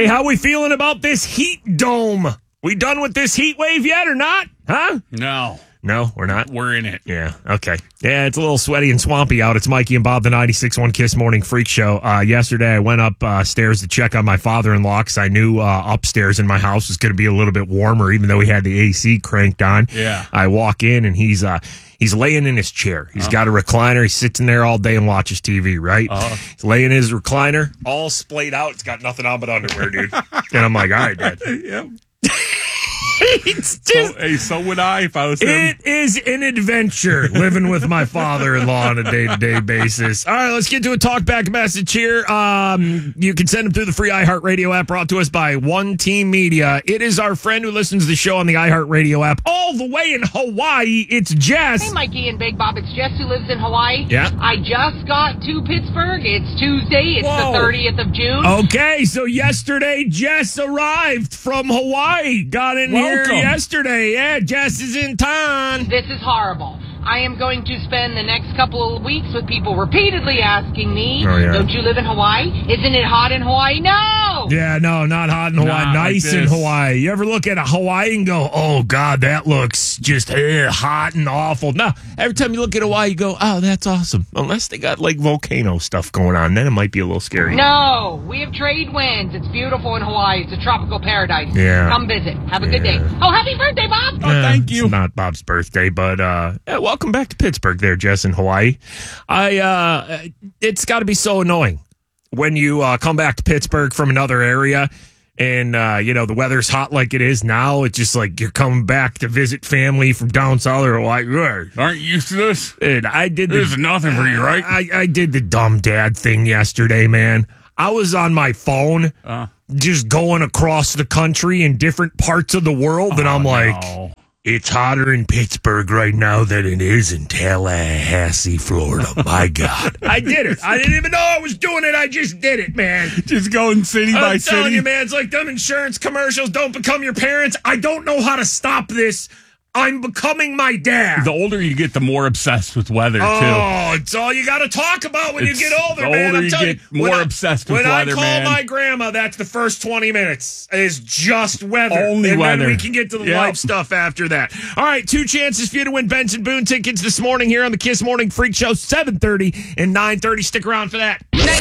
Hey, how we feeling about this heat dome? We done with this heat wave yet or not? Huh? No, we're not. We're in it. Yeah, okay. Yeah, it's a little sweaty and swampy out. It's Mikey and Bob, the 96.1 Kiss Morning Freak Show. Yesterday, I went upstairs to check on my father-in-law because I knew upstairs in my house was going to be a little bit warmer, even though we had the AC cranked on. Yeah. I walk in, and he's laying in his chair. He's got a recliner. He sits in there all day and watches TV, right? He's laying in his recliner, all splayed out. It's got nothing on but underwear, dude. And I'm like, all right, Dad. Yep. It's just, So would I if I was him. it is an adventure living with my father-in-law on a day-to-day basis. All right, let's get to a talkback message here. You can send them through the free iHeartRadio app brought to us by One Team Media. It is our friend who listens to the show on the iHeartRadio app all the way in Hawaii. It's Jess. Hey, Mikey and Big Bob. It's Jess who lives in Hawaii. Yeah. I just got to Pittsburgh. It's Tuesday. It's Whoa. the 30th of June. Okay, so yesterday, Jess arrived from Hawaii. Got in here yesterday. Yeah, Jess is in town. This is horrible. I am going to spend the next couple of weeks with people repeatedly asking me, don't you live in Hawaii? Isn't it hot in Hawaii? No! Yeah, no, not hot in Hawaii. Not nice like in this. Hawaii. You ever look at a Hawaii and go, oh, God, that looks just hot and awful. No, every time you look at Hawaii, you go, oh, that's awesome. Unless they got, like, volcano stuff going on. Then it might be a little scary. No, we have trade winds. It's beautiful in Hawaii. It's a tropical paradise. Yeah. Come visit. Have a good day. Oh, happy birthday, Bob! Oh, thank you. It's not Bob's birthday, but welcome back to Pittsburgh there, Jess, in Hawaii. It's got to be so annoying when you come back to Pittsburgh from another area and, the weather's hot like it is now. It's just like you're coming back to visit family from down south or Hawaii. Aren't you used to this? And I did There's nothing for you, right? I did the dumb dad thing yesterday, man. I was on my phone just going across the country in different parts of the world, and I'm like, no. it's hotter in Pittsburgh right now than it is in Tallahassee, Florida. My God. I did it. I didn't even know I was doing it. I just did it, man. Just going city by I'm telling city. you, man, it's like them insurance commercials. Don't become your parents. I don't know how to stop this. I'm becoming my dad. The older you get, the more obsessed with weather, too. Oh, it's all you got to talk about when you get older, the man. older I'm you telling get, you, more obsessed with weather, when I man. call my grandma, that's the first 20 minutes is just weather. Only and weather. then we can get to the life stuff after that. All right, 2 chances for you to win Benson Boone tickets this morning here on the Kiss Morning Freak Show, 7:30 and 9:30. Stick around for that.